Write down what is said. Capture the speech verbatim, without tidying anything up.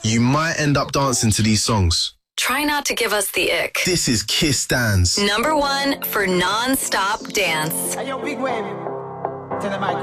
you might end up dancing to these songs. Try not to give us the ick. This is Kiss Dance. Number one for non-stop dance. Hey, yo, Big Wave. Tell them I